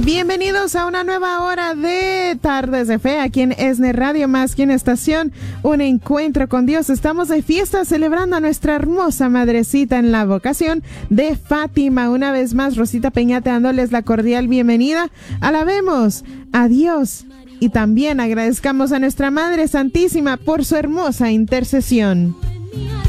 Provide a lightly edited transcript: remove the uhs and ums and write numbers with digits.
Bienvenidos a una nueva hora de Tardes de Fe aquí en ESNE Radio, más que una estación, un encuentro con Dios. Estamos de fiesta celebrando a nuestra hermosa madrecita en la vocación de Fátima. Una vez más, Rosita Peñate dándoles la cordial bienvenida. Alabemos a Dios y también agradezcamos a nuestra Madre Santísima por su hermosa intercesión.